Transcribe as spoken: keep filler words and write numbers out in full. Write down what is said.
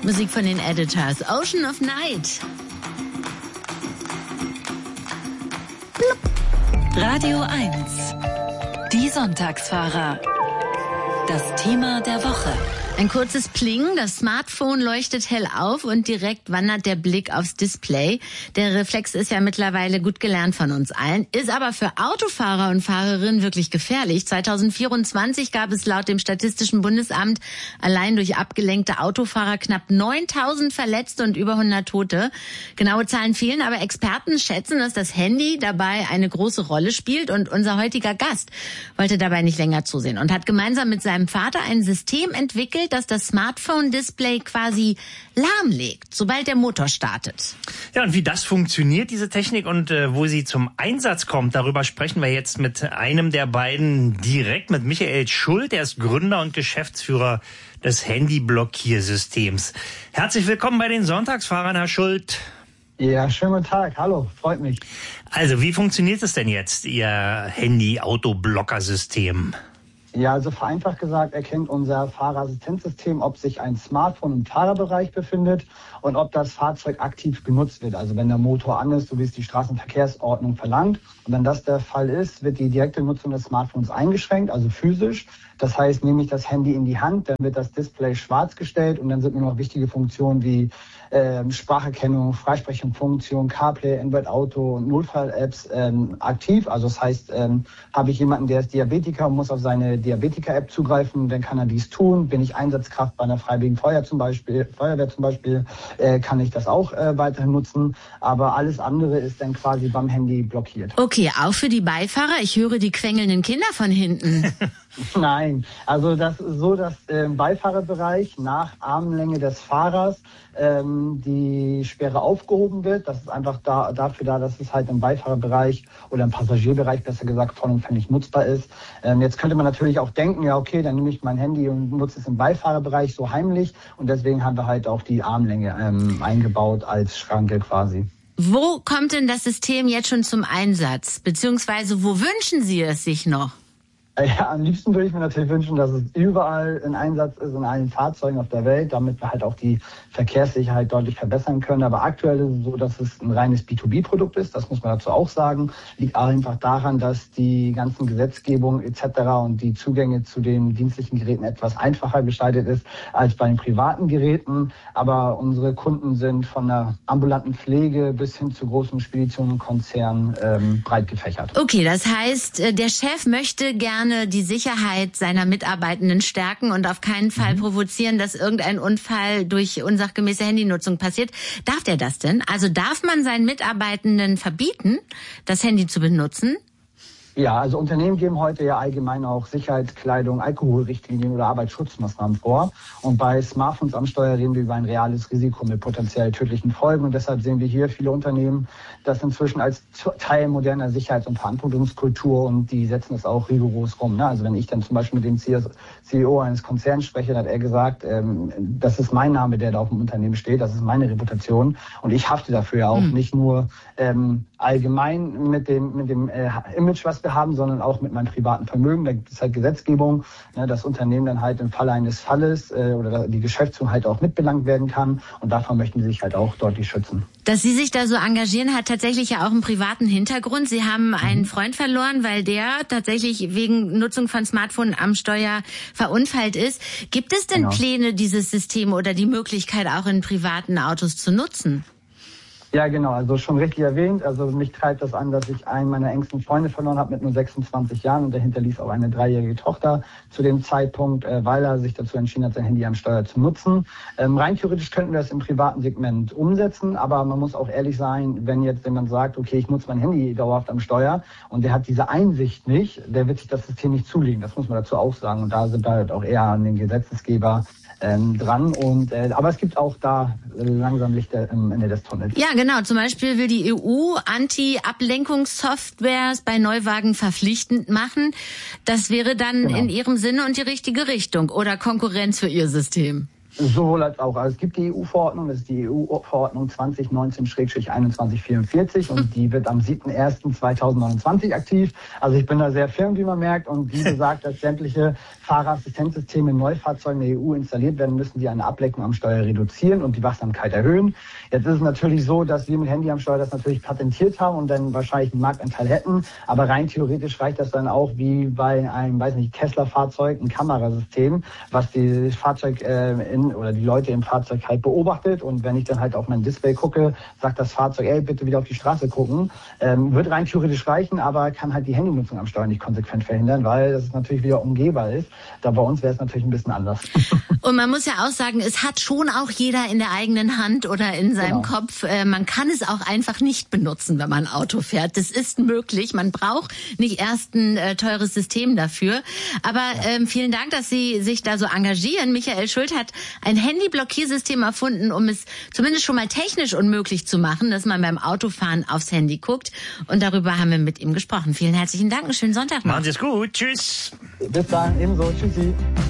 Musik von den Editors. Ocean of Night. Radio eins. Die Sonntagsfahrer. Das Thema der Woche. Ein kurzes Pling, das Smartphone leuchtet hell auf und direkt wandert der Blick aufs Display. Der Reflex ist ja mittlerweile gut gelernt von uns allen, ist aber für Autofahrer und Fahrerinnen wirklich gefährlich. zwanzig vierundzwanzig gab es laut dem Statistischen Bundesamt allein durch abgelenkte Autofahrer knapp neuntausend Verletzte und über hundert Tote. Genaue Zahlen fehlen, aber Experten schätzen, dass das Handy dabei eine große Rolle spielt, und unser heutiger Gast wollte dabei nicht länger zusehen und hat gemeinsam mit seinem Vater ein System entwickelt, dass das Smartphone-Display quasi lahmlegt, sobald der Motor startet. Ja, und wie das funktioniert, diese Technik, und äh, wo sie zum Einsatz kommt, darüber sprechen wir jetzt mit einem der beiden direkt, mit Michael Schuld. Er ist Gründer und Geschäftsführer des Handy-Blockiersystems. Herzlich willkommen bei den Sonntagsfahrern, Herr Schuld. Ja, schönen guten Tag. Hallo, freut mich. Also, wie funktioniert es denn jetzt, Ihr Handy-Auto-Blocker-System? Ja, also vereinfacht gesagt erkennt unser Fahrerassistenzsystem, ob sich ein Smartphone im Fahrerbereich befindet und ob das Fahrzeug aktiv genutzt wird. Also wenn der Motor an ist, so wie es die Straßenverkehrsordnung verlangt. Und wenn das der Fall ist, wird die direkte Nutzung des Smartphones eingeschränkt, also physisch. Das heißt, nehme ich das Handy in die Hand, dann wird das Display schwarz gestellt und dann sind nur noch wichtige Funktionen wie äh, Spracherkennung, Freisprechungsfunktion, CarPlay, Android Auto und Notfall-Apps ähm, aktiv. Also das heißt, ähm, habe ich jemanden, der ist Diabetiker und muss auf seine Diabetiker-App zugreifen, dann kann er dies tun. Bin ich Einsatzkraft bei einer Freiwilligen Feuer zum Beispiel, Feuerwehr zum Beispiel, äh, kann ich das auch äh, weiterhin nutzen. Aber alles andere ist dann quasi beim Handy blockiert. Okay, auch für die Beifahrer? Ich höre die quengelnden Kinder von hinten. Nein, also das ist so, dass äh, im Beifahrerbereich nach Armlänge des Fahrers ähm, die Sperre aufgehoben wird. Das ist einfach da, dafür da, dass es halt im Beifahrerbereich oder im Passagierbereich besser gesagt vollumfänglich nutzbar ist. Ähm, jetzt könnte man natürlich auch denken, ja okay, dann nehme ich mein Handy und nutze es im Beifahrerbereich so heimlich, und deswegen haben wir halt auch die Armlänge ähm, eingebaut als Schranke quasi. Wo kommt denn das System jetzt schon zum Einsatz? Beziehungsweise wo wünschen Sie es sich noch? Ja, am liebsten würde ich mir natürlich wünschen, dass es überall in Einsatz ist, in allen Fahrzeugen auf der Welt, damit wir halt auch die Verkehrssicherheit deutlich verbessern können. Aber aktuell ist es so, dass es ein reines B zwei B-Produkt ist. Das muss man dazu auch sagen. Liegt einfach daran, dass die ganzen Gesetzgebungen et cetera und die Zugänge zu den dienstlichen Geräten etwas einfacher gestaltet ist als bei den privaten Geräten. Aber unsere Kunden sind von der ambulanten Pflege bis hin zu großen Speditionen und Konzernen ähm, breit gefächert. Okay, das heißt, der Chef möchte gerne die Sicherheit seiner Mitarbeitenden stärken und auf keinen Fall mhm. provozieren, dass irgendein Unfall durch unsachgemäße Handynutzung passiert. Darf der das denn? Also darf man seinen Mitarbeitenden verbieten, das Handy zu benutzen? Ja, also Unternehmen geben heute ja allgemein auch Sicherheitskleidung, Alkoholrichtlinien oder Arbeitsschutzmaßnahmen vor. Und bei Smartphones am Steuer reden wir über ein reales Risiko mit potenziell tödlichen Folgen. Und deshalb sehen wir hier viele Unternehmen, das inzwischen als Teil moderner Sicherheits- und Verantwortungskultur, und die setzen das auch rigoros rum. Also wenn ich dann zum Beispiel mit dem C E O eines Konzerns spreche, dann hat er gesagt, ähm, das ist mein Name, der da auf dem Unternehmen steht, das ist meine Reputation. Und ich hafte dafür ja auch mhm. nicht nur ähm, allgemein mit dem, mit dem äh, Image, was wir haben, sondern auch mit meinem privaten Vermögen. Da gibt es halt Gesetzgebung, ne, dass Unternehmen dann halt im Falle eines Falles äh, oder die Geschäftsführung halt auch mitbelangt werden kann, und davon möchten sie sich halt auch deutlich schützen. Dass Sie sich da so engagieren, hat tatsächlich ja auch einen privaten Hintergrund. Sie haben einen Freund verloren, weil der tatsächlich wegen Nutzung von Smartphone am Steuer verunfallt ist. Gibt es denn genau. Pläne, dieses System oder die Möglichkeit auch in privaten Autos zu nutzen? Ja, genau, also schon richtig erwähnt. Also mich treibt das an, dass ich einen meiner engsten Freunde verloren habe mit nur sechsundzwanzig Jahren, und der hinterließ auch eine dreijährige Tochter zu dem Zeitpunkt, äh, weil er sich dazu entschieden hat, sein Handy am Steuer zu nutzen. Ähm, rein theoretisch könnten wir das im privaten Segment umsetzen, aber man muss auch ehrlich sein, wenn jetzt jemand sagt, okay, ich nutze mein Handy dauerhaft am Steuer und der hat diese Einsicht nicht, der wird sich das System nicht zulegen. Das muss man dazu auch sagen, und da sind wir halt auch eher an den Gesetzesgeber Ähm, dran. Und äh, aber es gibt auch da äh, langsam Lichter am Ende des Tunnels. Ja, genau. Zum Beispiel will die E U Anti-Ablenkungssoftwares bei Neuwagen verpflichtend machen. Das wäre dann genau. in Ihrem Sinne und die richtige Richtung oder Konkurrenz für Ihr System? Sowohl als auch. Also es gibt die E U-Verordnung, das ist die E U-Verordnung zwanzig neunzehn einundzwanzig vierundvierzig und die wird am siebten ersten zweitausendneunundzwanzig aktiv. Also ich bin da sehr firm, wie man merkt, und die besagt, dass sämtliche Fahrerassistenzsysteme in Neufahrzeugen der E U installiert werden müssen, die eine Ablenkung am Steuer reduzieren und die Wachsamkeit erhöhen. Jetzt ist es natürlich so, dass wir mit Handy am Steuer das natürlich patentiert haben und dann wahrscheinlich einen Marktanteil hätten, aber rein theoretisch reicht das dann auch wie bei einem, weiß nicht, Tesla-Fahrzeug, ein Kamerasystem, was die Fahrzeug äh, in, oder die Leute im Fahrzeug halt beobachtet, und wenn ich dann halt auf mein Display gucke, sagt das Fahrzeug, ey, bitte wieder auf die Straße gucken, ähm, wird rein theoretisch reichen, aber kann halt die Handynutzung am Steuer nicht konsequent verhindern, weil das natürlich wieder umgehbar ist. Da bei uns wäre es natürlich ein bisschen anders. Und man muss ja auch sagen, es hat schon auch jeder in der eigenen Hand oder in seinem genau. Kopf. Äh, man kann es auch einfach nicht benutzen, wenn man Auto fährt. Das ist möglich. Man braucht nicht erst ein äh, teures System dafür. Aber ja. ähm, vielen Dank, dass Sie sich da so engagieren. Michael Schuld hat ein Handy-Blockiersystem erfunden, um es zumindest schon mal technisch unmöglich zu machen, dass man beim Autofahren aufs Handy guckt. Und darüber haben wir mit ihm gesprochen. Vielen herzlichen Dank. Einen schönen Sonntag noch. Machen Sie es gut. Tschüss. Bis dann. Ebenso. Tschüssi.